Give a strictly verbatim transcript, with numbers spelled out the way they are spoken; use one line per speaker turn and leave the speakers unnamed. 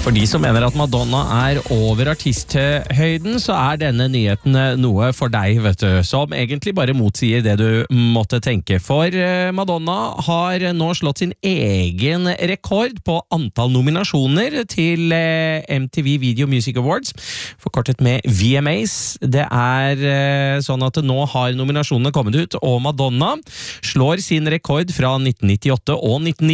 For de som mener at Madonna er over artisthøyden, så er denne nyheten noe for deg, vet du, som egentlig bare motsier det du måtte tenke. For Madonna har nå slått sin egen rekord på antall nominasjoner til M T V Video Music Awards, forkortet med V M As. Det er sånn at nå har nominasjonene kommet ut, og Madonna slår sin rekord fra nitten nittiåtte og nitten